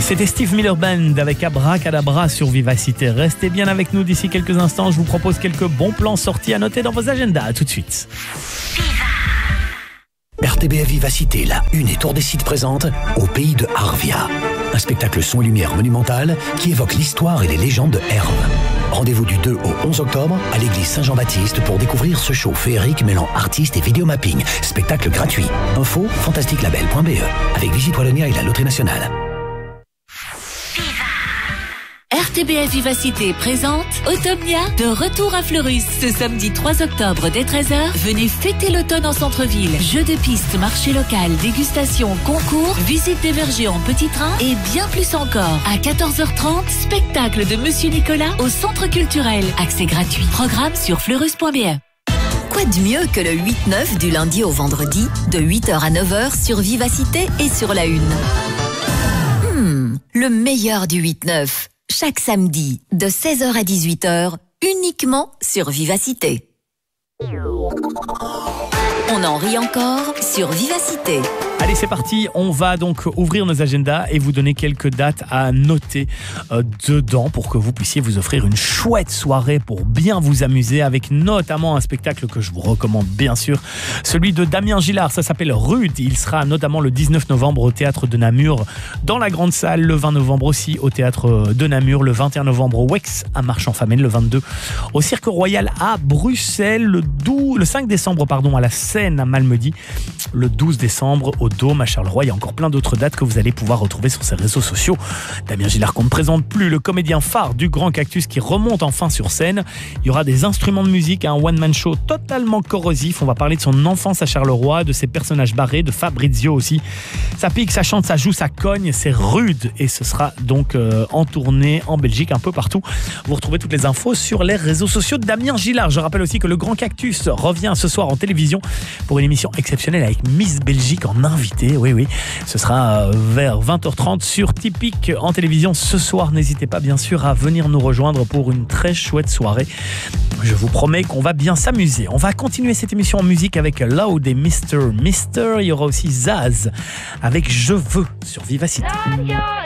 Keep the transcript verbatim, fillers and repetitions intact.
C'était Steve Miller Band avec Abracadabra sur Vivacité. Restez bien avec nous d'ici quelques instants. Je vous propose quelques bons plans sortis à noter dans vos agendas. À tout de suite. R T B F Vivacité, la Une et Tour des Sites présente Au pays de Arvia. Un spectacle son et lumière monumental qui évoque l'histoire et les légendes de Herve. Rendez-vous du deux au onze octobre à l'église Saint-Jean-Baptiste pour découvrir ce show féerique mêlant artistes et vidéomapping. Spectacle gratuit. Info fantastique label point b e avec Visite Wallonia et la Loterie Nationale. R T B F Vivacité présente Automnia de retour à Fleurus. Ce samedi trois octobre dès treize heures, venez fêter l'automne en centre-ville. Jeux de piste, marché local, dégustation, concours, visite des vergers en petit train et bien plus encore. À quatorze heures trente, spectacle de Monsieur Nicolas au centre culturel. Accès gratuit. Programme sur fleurus point b e. Quoi de mieux que le huit neuf du lundi au vendredi, de huit heures à neuf heures sur Vivacité et sur la Une. Hmm, le meilleur du huit neuf. Chaque samedi, de seize heures à dix-huit heures, uniquement sur Vivacité. On en rit encore sur Vivacité. Allez, c'est parti. On va donc ouvrir nos agendas et vous donner quelques dates à noter euh, dedans pour que vous puissiez vous offrir une chouette soirée pour bien vous amuser avec notamment un spectacle que je vous recommande bien sûr, celui de Damien Gillard. Ça s'appelle Rude. Il sera notamment le dix-neuf novembre au Théâtre de Namur dans la Grande Salle, le vingt novembre aussi au Théâtre de Namur, le vingt et un novembre au Wex à Marchand-Famenne, le vingt-deux au Cirque Royal à Bruxelles, le, douze, le cinq décembre pardon, à la Seine à Malmedy, le douze décembre au Dôme à Charleroi. Il y a encore plein d'autres dates que vous allez pouvoir retrouver sur ses réseaux sociaux. Damien Gillard qu'on ne présente plus, le comédien phare du Grand Cactus qui remonte enfin sur scène. Il y aura des instruments de musique, un one-man show totalement corrosif. On va parler de son enfance à Charleroi, de ses personnages barrés, de Fabrizio aussi. Ça pique, ça chante, ça joue, ça cogne, c'est rude et ce sera donc euh, en tournée en Belgique, un peu partout. Vous retrouvez toutes les infos sur les réseaux sociaux de Damien Gillard. Je rappelle aussi que le Grand Cactus revient ce soir en télévision pour une émission exceptionnelle avec Miss Belgique en invité. Oui, oui, ce sera vers vingt heures trente sur Typique en télévision ce soir. N'hésitez pas bien sûr à venir nous rejoindre pour une très chouette soirée. Je vous promets qu'on va bien s'amuser. On va continuer cette émission en musique avec Loud et mister mister. Il y aura aussi Zaz avec Je veux sur Vivacité.